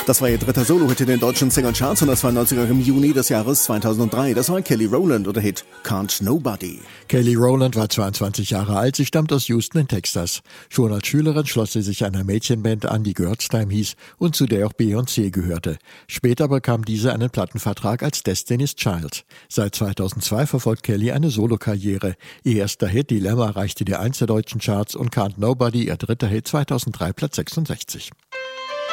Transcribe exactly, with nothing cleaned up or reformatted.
Das war ihr dritter Solo-Hit in den deutschen Single-Charts und das war neunziger im Juni des Jahres zweitausenddrei. Das war Kelly Rowland und der Hit Can't Nobody. Kelly Rowland war zweiundzwanzig Jahre alt, sie stammt aus Houston in Texas. Schon als Schülerin schloss sie sich einer Mädchenband an, die Girls Time hieß und zu der auch Beyoncé gehörte. Später bekam diese einen Plattenvertrag als Destiny's Child. Seit zweitausendzwei verfolgt Kelly eine Solokarriere. Ihr erster Hit Dilemma erreichte die Eins der deutschen Charts und Can't Nobody, ihr dritter Hit zweitausenddrei, Platz sechsundsechzig.